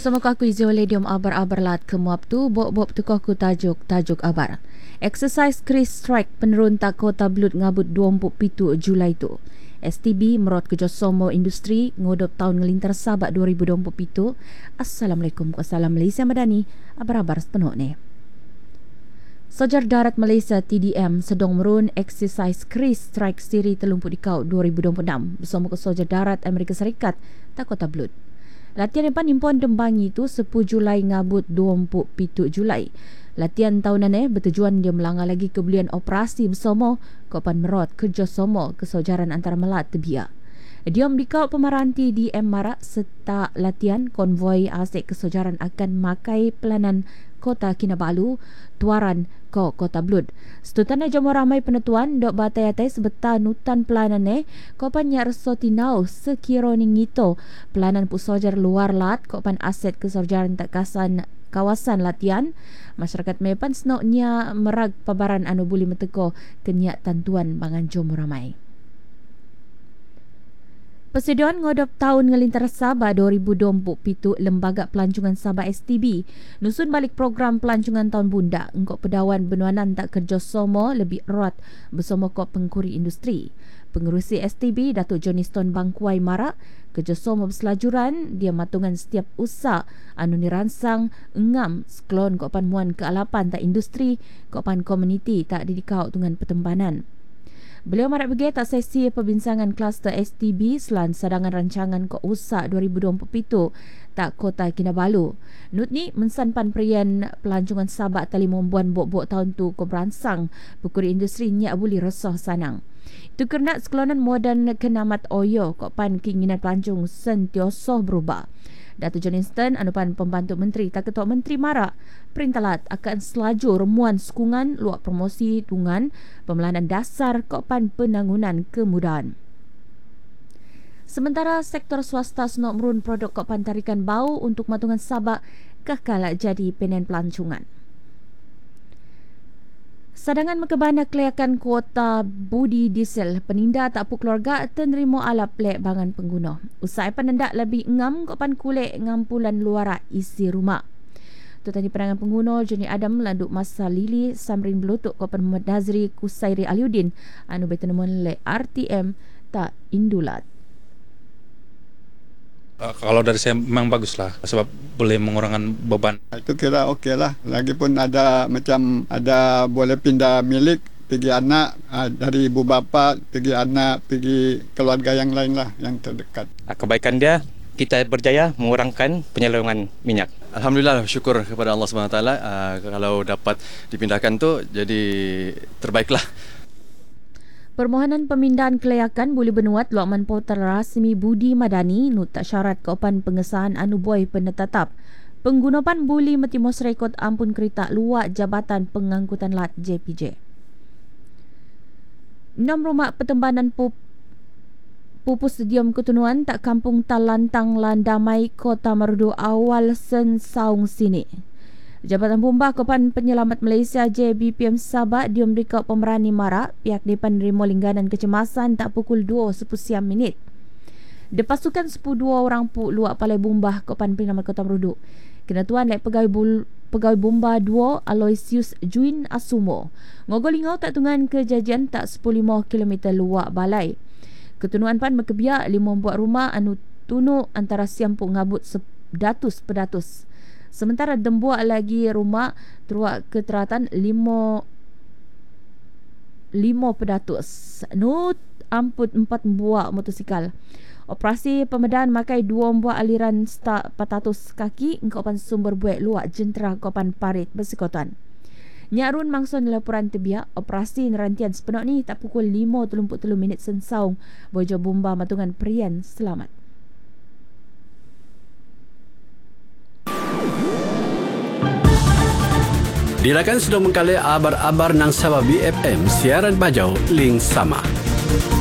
Bersama aku Izzy Oledium abar-abar lat kemuap tu bok-bok tu aku tajuk abar. Exercise Chris Strike penuruntak Kota Belud ngabut 27 Julai tu. STB merot kerjasama industri ngodop tahun ngelintar Sabak 2027. Assalamualaikum wassalam Malaysia Madani. Abar-abar sepenuh ni. Sojar Darat Malaysia TDM sedang merun Exercise Chris Strike siri terlumpuk di Kaut 2026 bersama ke Sojar Darat Amerika Serikat tak Kota Belud. Latihan depan impon dembangi tu 10 Julai ngabut 27 Julai. Latihan tahunan bertujuan dia melanggar lagi kebelian operasi bersama Kopan Merot kerjasama kesojaran antara Melat Tebia. Diam dikau pemeranti di Marak serta latihan konvoi asik kesojaran akan makai pelanan Kota Kinabalu, Tuaran ke Kota Belud. Setutan jama ramai penentuan dok batai-atai sebetar nutan pelanan kopan nya reso tinau sekira ngito pelanan pusojar luar lat kopan aset kesojaran tak kawasan latihan masyarakat mepan senoknya merag pabaran anu buli meteko kenyak tantuan bangan jama ramai. Persediaan ngodop tahun ngelintar Sabah 2027 Lembaga Pelancongan Sabah STB nusun balik program pelancongan tahun bunda engkau pedawan benuanan tak kerjasama lebih erat bersama kop pengkuri industri. Pengerusi STB Datuk Johniston Bangkuai Marak kerjasama berselajuran dia matungan setiap usaha anu niransang engam sekelon kopan muan kealapan tak industri kopan komuniti tak didikau dengan pertembanan. Beliau marak bagi tak sesi perbincangan kluster STB selan sadangan rancangan ke usaha 2027 tak Kota Kinabalu. Nut ni mensanpan perian pelancongan Sabak tali membuan bok-bok tahun tu ko beransang pukuri industri nyak buli resah sanang. Itu kerana sekelonan moden kenamat oyo kopan keinginan pelancong sentiasa berubah. Datuk Johniston anupan pembantu menteri tak ketua menteri Marak perintalat akan selaju remuan sekungan luak promosi tungan pemelanan dasar kopan penanggunan kemudahan. Sementara sektor swasta senok merun produk kopan tarikan bau untuk matungan Sabak kekal jadi penen pelancongan. Sadangan mekebana kelayakan kuota budi diesel peninda tak pu keluarga menerima alap lek bangan pengguna. Usai penendak lebih ngam kopan kulit ngampulan luara isi rumah. Tutani penangan pengguna Joni Adam landuk masa Lili Samrin Belutuk kopan Muhammad Nazri Kusairi Aliuddin anu bertemuan lek RTM tak indulat. Kalau dari saya memang bagus lah sebab boleh mengurangkan beban. Itu kira okey lah. Lagipun ada macam ada boleh pindah milik pergi anak dari ibu bapa pergi anak pergi keluarga yang lain lah yang terdekat. Kebaikan dia kita berjaya mengurangkan penyelungan minyak. Alhamdulillah syukur kepada Allah SWT kalau dapat dipindahkan tu jadi terbaiklah. Permohonan pemindahan kelayakan boleh benuat luakman portal rasmi Budi Madani nut tak syarat keopan pengesahan anubuai penetap. Penggunapan boleh metimos rekod ampun kereta luak Jabatan Pengangkutan Lat JPJ. 6 rumah pertembanan pupus diam ketunuan tak kampung Talantang Landamai Kota Marudu awal sensaung sini. Jabatan Bombah Kopan Penyelamat Malaysia JBPM Sabah diam rekod pemerani Marak pihak depan nerima lingganan kecemasan tak pukul 2:10 minit. Depasukan 10 orang luak Palai Bombah Kopan Penyelamat Kota Marudu. Kenatuan lek pegawai Bombah 2 Aloysius Juin Asumo. Ngogolingau tak tungan kejadian tak 15 km luak balai. Ketunuan pan berkebiak 5 buat rumah anu tunu antara siampuk ngabut sedatus pedatus. Sementara dembuak lagi rumah teruak keteratan 5 pedatus. Nut amput 4 buah motosikal. Operasi pemedahan makai 2 buah aliran stak 400 kaki engkaupan sumber buat luak jentera kopan parit bersikotan. Nyarun mangson laporan tebiak operasi nerantian sepenuh ni tak pukul 5:33 minit sensaung bojo bomba matungan perian selamat. Dilakan sudah mengkali abar-abar nang Sabah BFM siaran bajau link sama.